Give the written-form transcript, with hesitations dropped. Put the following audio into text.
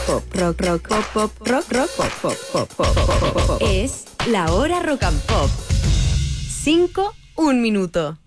pop, rock, rock, pop, pop, rock, rock, pop, pop, pop, pop, pop, pop. Es la hora rock and pop. 5, 1 minuto.